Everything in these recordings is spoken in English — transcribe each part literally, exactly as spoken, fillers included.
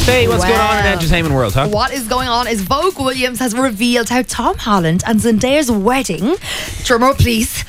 Hey, what's going on in the Well, entertainment world, huh? What is going on is Vogue Williams has revealed how Tom Holland and Zendaya's wedding, drumroll please,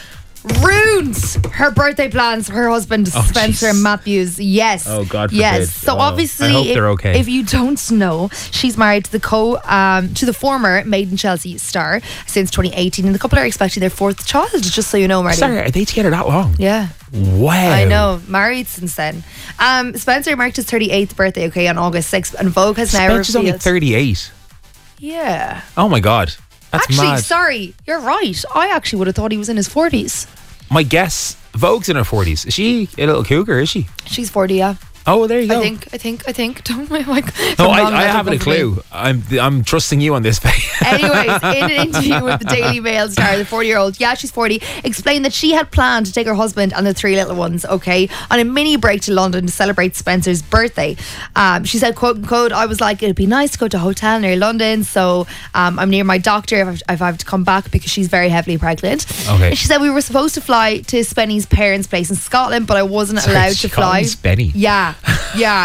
ruins her birthday plans for her husband Oh, Spencer jeez. Matthews. Yes. Oh, God forbid. Yes. So Oh, obviously, I hope if, they're okay. if you don't know, she's married to the co um, to the former Made in Chelsea star since twenty eighteen, and the couple are expecting their fourth child. Just so you know, Marty. Sorry, are they together that long? Yeah. Wow. I know, married since then. Um, Spencer marked his thirty-eighth birthday, okay, on August sixth, and Vogue has now Spencer's only revealed. thirty-eight. Yeah. Oh my God. That's Actually, mad. sorry, you're right. I actually would have thought he was in his forties. My guess, Vogue's in her forties. Is she a little cougar, is she? She's forty, yeah. Oh, well, there you go. I think, I think, I think. Don't like. No, I'm I, wrong, I don't haven't a come for me. clue. I'm I'm trusting you on this, babe. Anyways, in an interview with the Daily Mail star, the forty-year-old, yeah, she's forty, explained that she had planned to take her husband and the three little ones, okay, on a mini break to London to celebrate Spencer's birthday. Um, she said, quote unquote, I was like, it'd be nice to go to a hotel near London, so um, I'm near my doctor if I, have, if I have to come back because she's very heavily pregnant. Okay. And she said we were supposed to fly to Spenny's parents' place in Scotland, but I wasn't Sorry, allowed she to called fly. him Spenny? Yeah, yeah.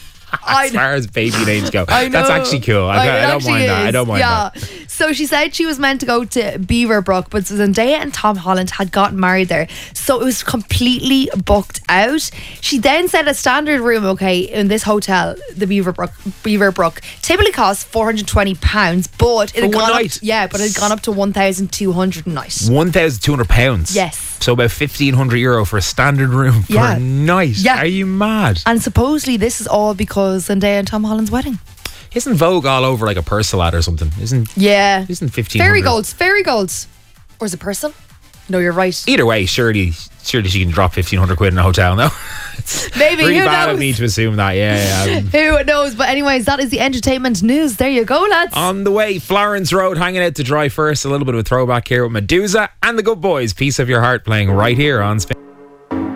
As far as baby names go. I know. That's actually cool. I, I- I it don't actually mind that. I is, don't mind yeah. that. So she said she was meant to go to Beaverbrook, but Zendaya and Tom Holland had gotten married there. So it was completely booked out. She then said a standard room, okay, in this hotel, the Beaverbrook, Beaverbrook, typically costs four hundred twenty pounds, but it For had one gone night? up, yeah, but it had gone up to one thousand two hundred a night. one thousand two hundred pounds. Yes. So about fifteen hundred euro for a standard room for Yeah. a night. Yeah. Are you mad? And supposedly this is all because Zendaya and Tom Holland's wedding. Isn't Vogue all over like a Purcell ad or something? Isn't Yeah. Isn't fifteen hundred? Fairy golds, fairy golds. Or is it Purcell? No, you're right. Either way, surely, surely she can drop fifteen hundred quid in a hotel. No, it's Maybe, really who bad knows? of me to assume that. Yeah, yeah. Who knows? But anyways, that is the entertainment news. There you go, lads. On the way, Florence Road hanging out to dry first. A little bit of a throwback here with Medusa and the Good Boys. Piece of Your Heart playing right here on Spin.